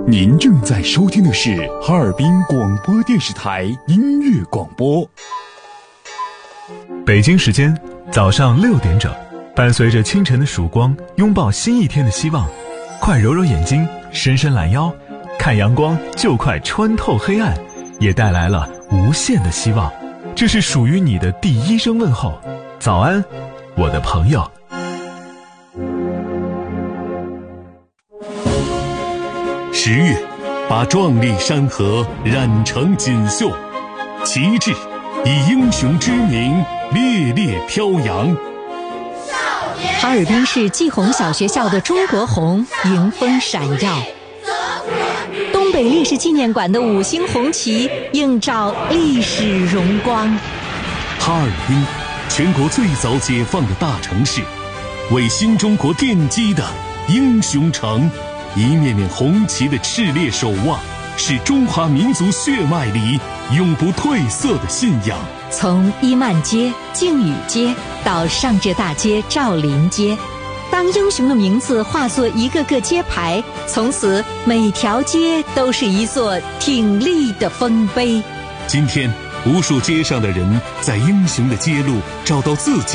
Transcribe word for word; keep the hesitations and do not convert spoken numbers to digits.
您正在收听的是哈尔滨广播电视台音乐广播。 北京时间早上六点整，伴随着清晨的曙光，拥抱新一天的希望。快揉揉眼睛，伸伸懒腰，看阳光就快穿透黑暗，也带来了无限的希望。这是属于你的第一声问候，早安，我的朋友。 十月，把壮丽山河染成锦绣，旗帜以英雄之名烈烈飘扬。 哈尔滨市季红小学校的中国红迎风闪耀，东北烈士纪念馆的五星红旗映照历史荣光。 哈尔滨，全国最早解放的大城市，为新中国奠基的英雄城。一面面红旗的炽烈守望，是中华民族血脉里永不褪色的信仰。 从伊曼街、靖宇街到上浙大街、赵林街，当英雄的名字化作一个个街牌，从此每条街都是一座挺立的丰碑。 今天，无数街上的人在英雄的街路找到自己